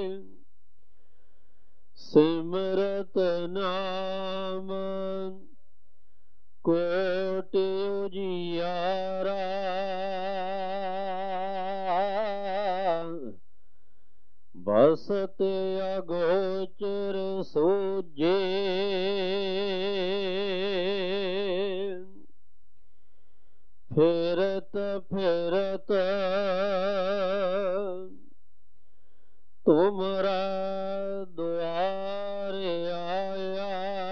ਸਿਮਰਤ ਨਾਮ ਕੋਟਿ ਉਜਿਆਰਾ, ਬਸਤ ਅਗੋਚਰ ਸੂਝੇ। ਫਿਰਤ ਫਿਰਤ ਤੁਮਰਾ ਦੁਆਰ ਆਇਆ,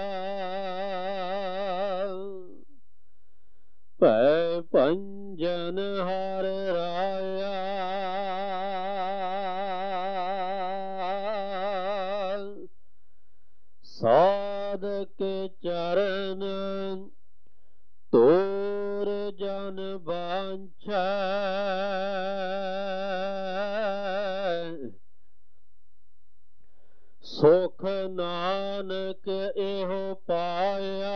ਭੈ ਭੰਜਨ ਹਰਿ ਰਾਇਆ। ਸਾਧਕ ਚਰਨ ਤੋਰ ਜਨ ਬਾਂਛੈ, ਸੁਖ ਨਾਨਕ ਇਹੋ ਪਾਇਆ।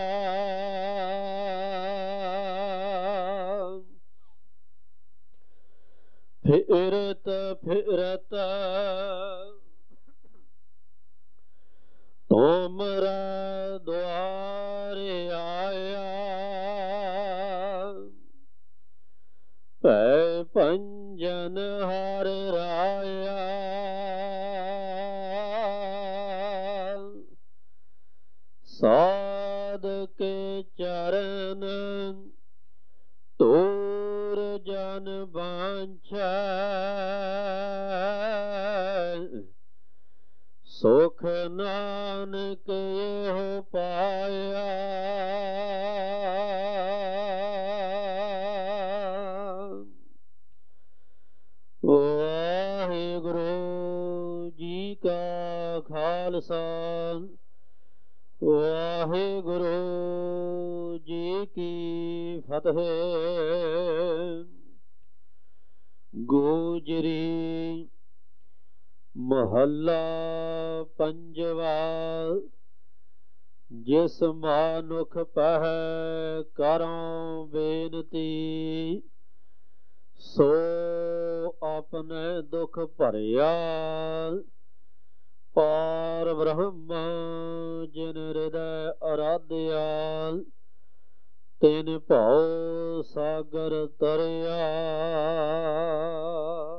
ਫਿਰਤ ਫਿਰਤ ਤੁਮਰਾ ਦੁਆਰ ਆਇਆ, ਭੈ ਭੰਜਨ ਹਰਿ ਰਾਇਆ। ਸਾਧਕ ਚਰਨ ਤੋਰ ਜਨ ਬਾਂਛੈ, ਸੁਖ ਨਾਨਕ ਇਹੋ ਪਾਇਆ। ਵਾਹਿਗੁਰੂ ਜੀ ਕਾ ਖਾਲਸਾ, ਵਾਹਿਗੁਰੂ ਜੀ ਕੀ ਫਤਿਹ। ਗੋਜਰੀ ਮਹੱਲਾ ਪੰਜਵਾ। ਜਿਸ ਮਾਨੁਖ ਪਹਿ ਕਰਉ ਬੇਨਤੀ, ਸੋ ਆਪਣੇ ਦੁਖ ਭਰਿਆ। ਪਾਰ ਬ੍ਰਹਮ ਜਿਨ ਹਿਰਦੈ ਅਰਾਧਿਆ, ਤਿਨ ਭਉ ਸਾਗਰ ਤਰਿਆ।